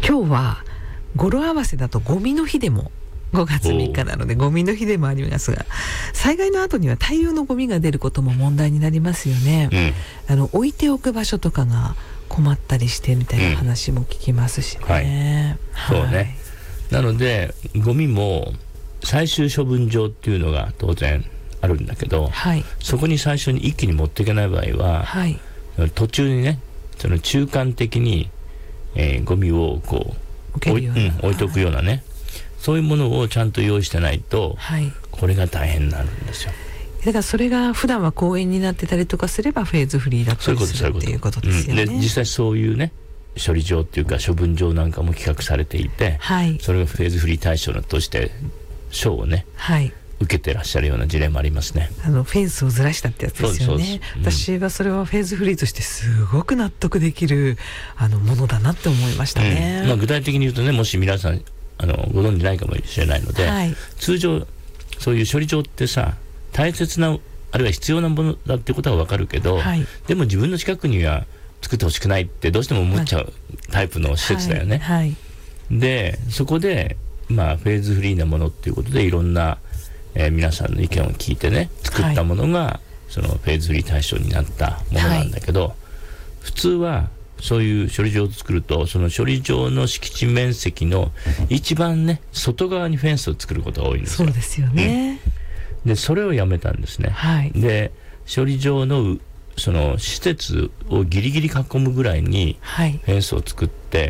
今日は語呂合わせだとゴミの日でも5月3日なのでゴミの日でもありますが、災害の後には大量のゴミが出ることも問題になりますよね、置いておく場所とかが困ったりしてみたいな話も聞きますしね、 そうね。なのでゴミも最終処分場っていうのが当然あるんだけど、そこに最初に一気に持っていけない場合は、途中にねその中間的に、ゴミをこう置いとくようなね、そういうものをちゃんと用意してないと、これが大変になるんですよ。 だからそれが普段は公園になってたりとかすればフェーズフリーだったりするっていうことですよね。 で実際そういうね処理場っていうか処分場なんかも企画されていて、それがフェーズフリー対象として賞をね、受けてらっしゃるような事例もありますね。 フェンスをずらしたってやつですよね。私はそれはフェーズフリーとしてすごく納得できるものだなって思いましたね、 具体的に言うとね、もし皆さんご存じないかもしれないので、通常そういう処理場ってさ大切なあるいは必要なものだってことは分かるけど、でも自分の近くには作ってほしくないってどうしても思っちゃうタイプの施設だよね、でそこでフェーズフリーなものっていうことでいろんな、皆さんの意見を聞いてね作ったものが、そのフェーズフリー対象になったものなんだけど、普通はそういう処理場を作るとその処理場の敷地面積の一番ね外側にフェンスを作ることが多いんですよ。 そうですよね、 でそれをやめたんですね、で処理場のその施設をギリギリ囲むぐらいにフェンスを作って、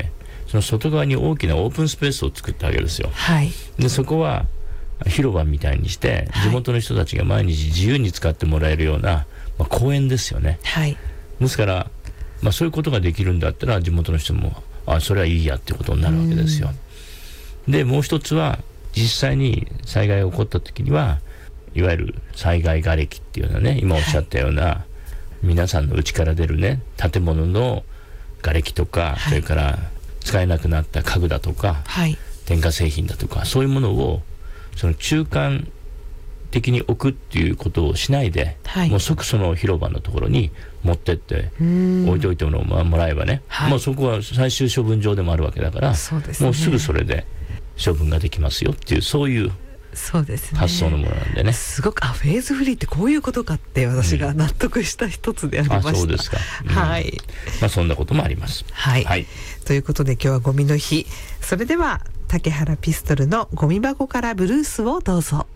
その外側に大きなオープンスペースを作ってあげるんですよ、でそこは広場みたいにして地元の人たちが毎日自由に使ってもらえるような、公園ですよね、ですから、そういうことができるんだったら地元の人もそれはいいやっていうことになるわけですよ。でもう一つは実際に災害が起こった時にはいわゆる災害瓦礫っていうようなね、今おっしゃったような、皆さんの家から出るね建物の瓦礫とか、それから使えなくなった家具だとか、電化製品だとか、そういうものをその中間的に置くっていうことをしないで、もう即その広場のところに持ってって置いておいてもらえばね、もうそこは最終処分場でもあるわけだから、もうすぐそれで処分ができますよっていう、そういう発想のものなんでね。 すごくフェーズフリーってこういうことかって私が納得した一つでありました。 そうですか、そんなこともあります。 ということで今日はゴミの日。それでは竹原ピストルのゴミ箱からブルースをどうぞ。